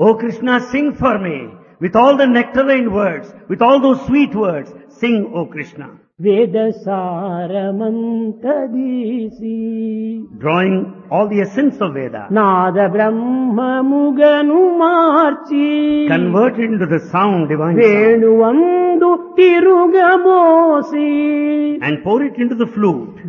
O Krishna, sing for me with all the nectarine words, with all those sweet words. Sing, O Krishna. Veda సారమంతదీసి Drawing all the essence of Veda, Nada బ్రహ్మముగను March converted into the sound, divine sound, వేణువందు తిరుగబోసి and pour it into the flute.